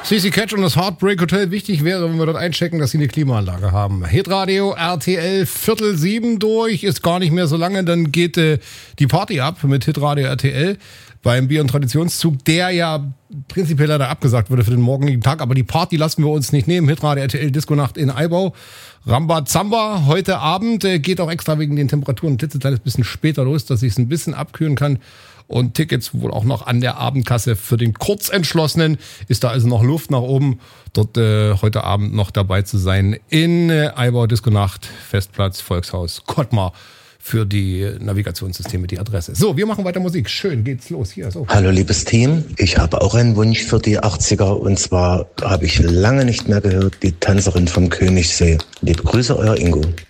CC Catch und das Heartbreak Hotel. Wichtig wäre, wenn wir dort einchecken, dass sie eine Klimaanlage haben. Hitradio RTL 6:45 durch, ist gar nicht mehr so lange. Dann geht die Party ab mit Hitradio RTL beim Bier- und Traditionszug, der ja prinzipiell leider abgesagt wurde für den morgigen Tag. Aber die Party lassen wir uns nicht nehmen. Hitradio RTL Disco-Nacht in Eibau. Rambazamba heute Abend. Geht auch extra wegen den Temperaturen ein klitzekleines bisschen später los, dass ich es ein bisschen abkühlen kann. Und Tickets wohl auch noch an der Abendkasse für den Kurzentschlossenen. Ist da also noch Luft nach oben, dort heute Abend noch dabei zu sein in Eibau Disco-Nacht, Festplatz, Volkshaus, Kottmar für die Navigationssysteme, die Adresse. So, wir machen weiter Musik. Schön, geht's los. Hier, so. Hallo liebes Team, ich habe auch einen Wunsch für die 80er und zwar habe ich lange nicht mehr gehört, die Tänzerin vom Königssee. Liebe Grüße, euer Ingo.